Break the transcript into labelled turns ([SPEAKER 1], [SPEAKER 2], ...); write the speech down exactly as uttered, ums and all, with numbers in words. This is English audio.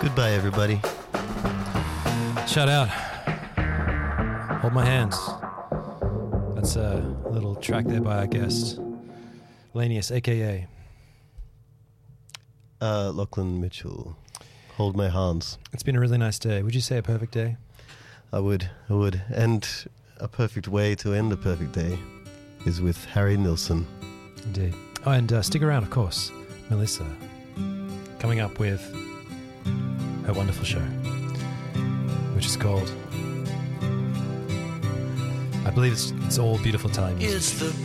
[SPEAKER 1] Goodbye, everybody.
[SPEAKER 2] Shout out. Hold my hands. That's a little track there by our guest, Lanius, a k a.
[SPEAKER 1] Uh, Lachlan Mitchell. Hold my hands.
[SPEAKER 2] It's been a really nice day. Would you say a perfect day?
[SPEAKER 1] I would, I would. And a perfect way to end a perfect day is with Harry Nilsson.
[SPEAKER 2] Indeed. Oh, and uh, stick around, of course. Melissa, coming up with her wonderful show, which is called, I believe it's, it's All Beautiful Times.
[SPEAKER 3] It's the